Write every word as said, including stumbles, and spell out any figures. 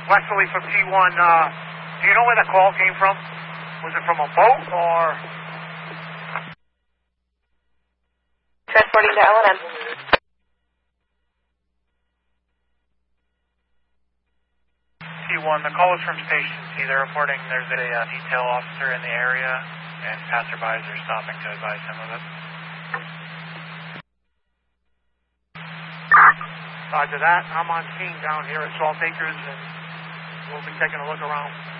Westerly from T one, uh, do you know where the call came from? Was it from a boat or? Transporting to L and M. T one, the call is from Station C. They're reporting there's a uh, detail officer in the area and passerbys are stopping to advise him of it. Roger that. I'm on scene down here at Salt Acres and we'll be taking a look around.